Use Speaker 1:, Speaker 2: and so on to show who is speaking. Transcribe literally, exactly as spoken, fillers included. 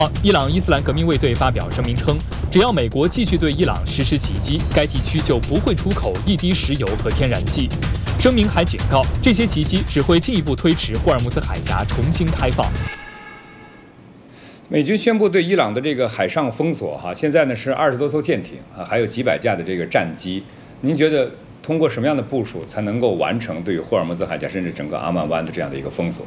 Speaker 1: 伊朗伊斯兰革命卫队发表声明称，只要美国继续对伊朗实施袭击，该地区就不会出口一滴石油和天然气。声明还警告，这些袭击只会进一步推迟霍尔木兹海峡重新开放。
Speaker 2: 美军宣布对伊朗的这个海上封锁，哈，现在呢是二十多艘舰艇啊，还有几百架的这个战机。您觉得通过什么样的部署才能够完成对于霍尔木兹海峡甚至整个阿曼湾的这样的一个封锁？